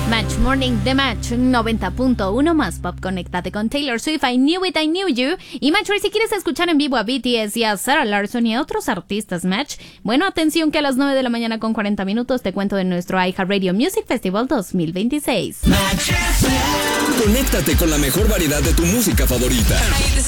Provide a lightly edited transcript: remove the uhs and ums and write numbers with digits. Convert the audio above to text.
Match Morning de Match 90.1 más pop. Conéctate con Taylor Swift, I Knew It, I Knew You. Y Match, si quieres escuchar en vivo a BTS y a Sarah Larson y a otros artistas, Match, bueno, atención que a las 9 de la mañana con 40 minutos te cuento de nuestro iHeartRadio Music Festival 2026. Conéctate con la mejor variedad de tu música favorita.